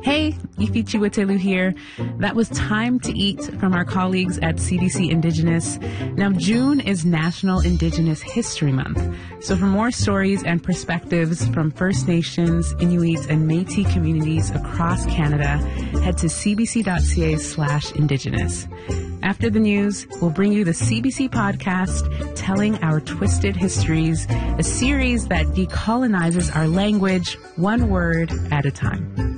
Hey, Ifichiwetelu here. That was Time to Eat from our colleagues at CDC Indigenous. Now, June is National Indigenous History Month. So for more stories and perspectives from First Nations, Inuit, and Métis communities across Canada, head to cbc.ca/Indigenous. After the news, we'll bring you the CBC podcast, Telling Our Twisted Histories, a series that decolonizes our language one word at a time.